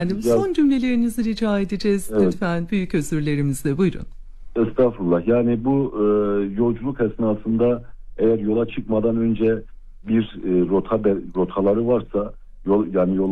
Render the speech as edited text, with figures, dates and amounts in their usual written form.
Son cümlelerinizi rica edeceğiz lütfen. Büyük özürlerimizle buyurun. Estağfurullah. Yani bu yolculuk esnasında eğer yola çıkmadan önce bir rotaları varsa yol